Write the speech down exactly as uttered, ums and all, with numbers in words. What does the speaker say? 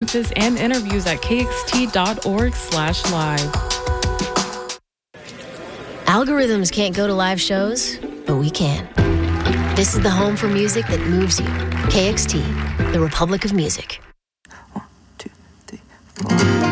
conferences and interviews at kxt.org slash live. Algorithms can't go to live shows, but we can. This is the home for music that moves you. K X T, the Republic of Music.